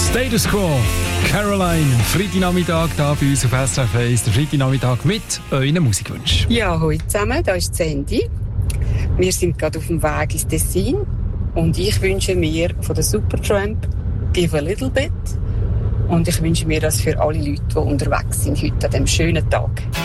Status Quo, Caroline, Freitagnachmittag hier bei uns auf SRF 1, der Freitagnachmittag mit euren Musikwünschen. Ja, hallo zusammen, da ist Sandy. Wir sind gerade auf dem Weg ins Tessin und ich wünsche mir von der Supertramp «Give a little bit» und ich wünsche mir das für alle Leute, die unterwegs sind heute an diesem schönen Tag.